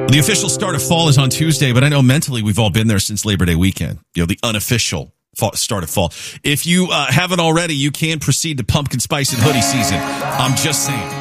The official start of fall is on Tuesday, but I know mentally we've all been there since Labor Day weekend. The unofficial start of fall. If you haven't already, you can proceed to pumpkin spice and hoodie season. I'm just saying.